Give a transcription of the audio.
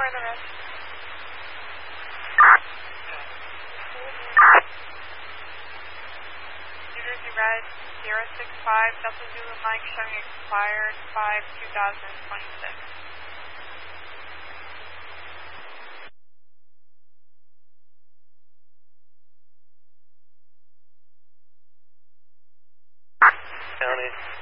for the rest. New Jersey Red 065 Delta Zulu Mike showing expired 5/2026. County.